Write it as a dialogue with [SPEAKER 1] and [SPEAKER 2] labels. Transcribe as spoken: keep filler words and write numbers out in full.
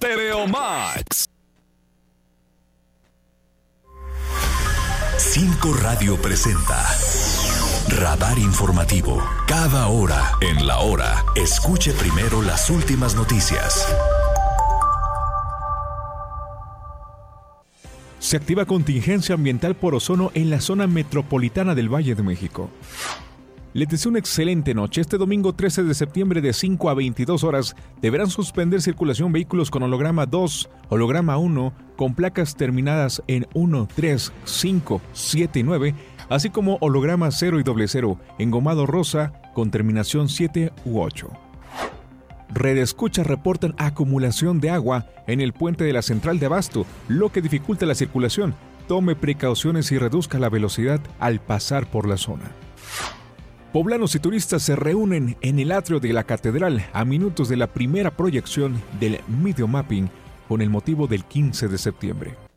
[SPEAKER 1] Stereo Max.
[SPEAKER 2] Cinco Radio presenta Radar Informativo. Cada hora en la hora, escuche primero las últimas noticias.
[SPEAKER 3] Se activa contingencia ambiental por ozono en la zona metropolitana del Valle de México. Les deseo una excelente noche. Este domingo trece de septiembre de cinco a veintidós horas deberán suspender circulación vehículos con holograma dos, holograma uno, con placas terminadas en uno, tres, cinco, siete y nueve, así como holograma cero y doble cero, engomado rosa con terminación siete u ocho. Redescuchas reportan acumulación de agua en el puente de la central de abasto, lo que dificulta la circulación. Tome precauciones y reduzca la velocidad al pasar por la zona. Poblanos y turistas se reúnen en el atrio de la catedral a minutos de la primera proyección del Media Mapping con el motivo del quince de septiembre.